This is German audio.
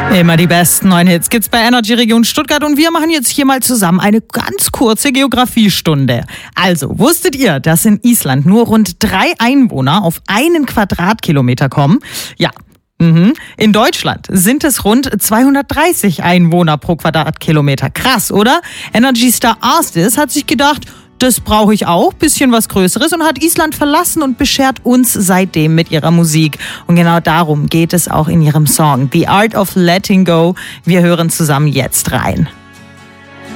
Immer die besten neuen Hits gibt's bei Energy Region Stuttgart und wir machen jetzt hier mal zusammen eine ganz kurze Geografiestunde. Also, wusstet ihr, dass in Island nur rund 3 Einwohner auf 1 Quadratkilometer kommen? Ja. In Deutschland sind es rund 230 Einwohner pro Quadratkilometer. Krass, oder? Energy Star Arstis hat sich gedacht, das brauche ich auch, bisschen was Größeres, und hat Island verlassen und beschert uns seitdem mit ihrer Musik. Und genau darum geht es auch in ihrem Song The Art of Letting Go. Wir hören zusammen jetzt rein.